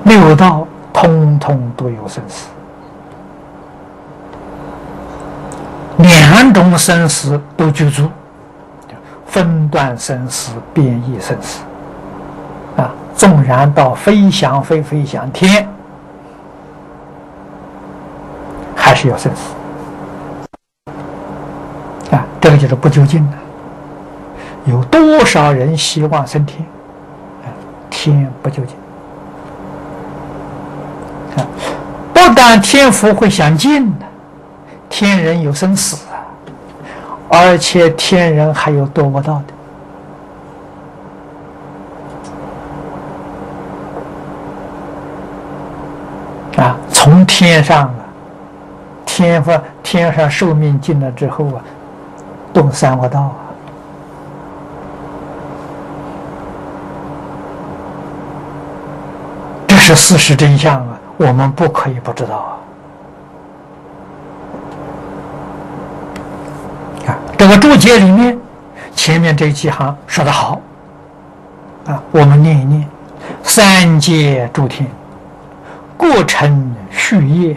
六道通通都有生死，两种生死都具足，分段生死、变异生死。纵然到飞翔天，还是有生死。这个就是不究竟的。有多少人希望升天？天不究竟。不但天福会享尽的，天人有生死而且天人还有堕恶道的。从天上天上寿命尽了之后堕三恶道这是事实真相我们不可以不知道这个注解里面前面这几行说得好我们念一念：三界诸天，各成序业。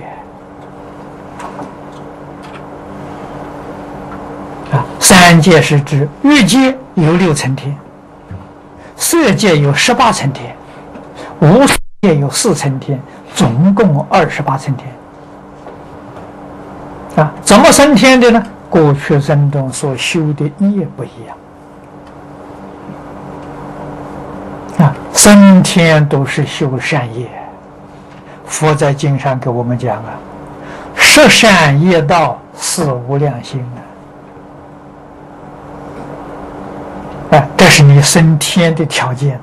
三界是指欲界有6层天，色界有18层天，无色界有4层天，总共28层天。怎么升天的呢？过去生中所修的业不一样。升天都是修善业。佛在经上给我们讲十善业道，四无量心这是你升天的条件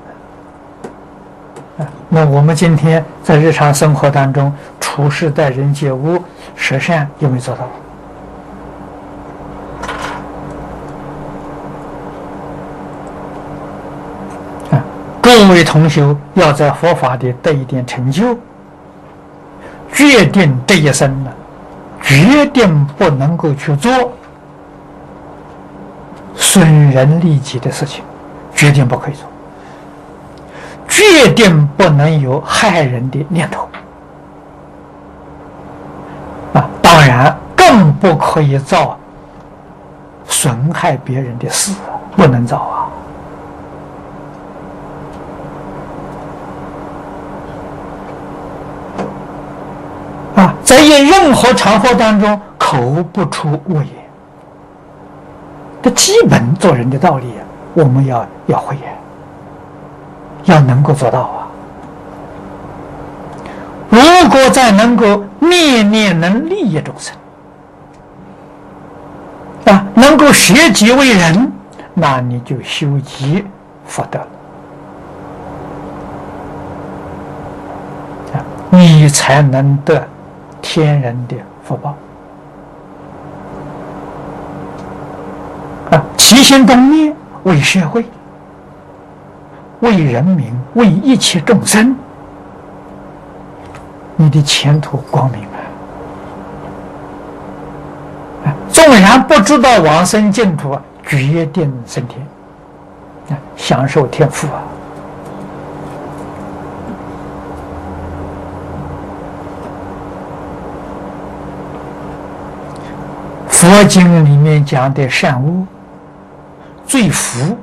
那我们今天在日常生活当中处事待人接物十善有没有做到？各位同学要在佛法里得一点成就，决定这一生决定不能够去做损人利己的事情，决定不可以做，决定不能有害人的念头当然更不可以造损害别人的事，不能造在任何场合当中口不出恶言，这基本做人的道理我们要会要能够做到如果再能够念念能利益众生能够舍己为人，那你就修集福德你才能得天人的福报起心动念为社会、为人民、为一切众生，你的前途光明纵然不知道往生净土决定升天享受天福佛经里面讲的善恶罪福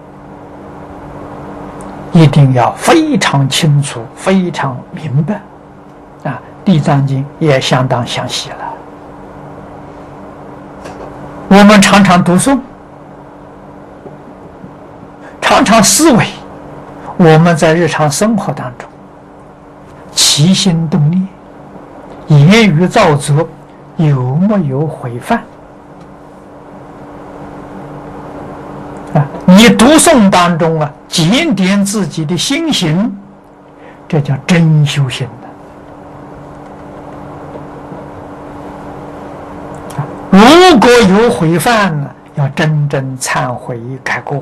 一定要非常清楚非常明白地藏经也相当详细了我们常常读诵常常思维我们在日常生活当中起心动念言语造作有没有毁犯你读诵当中检点自己的心行，这叫真修行如果有毁犯要真正忏悔改过，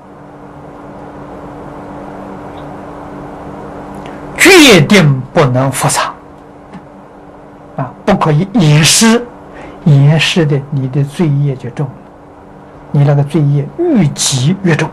决定不能复藏不可以掩饰，掩饰的你的罪业就重了，你那个罪业愈积越重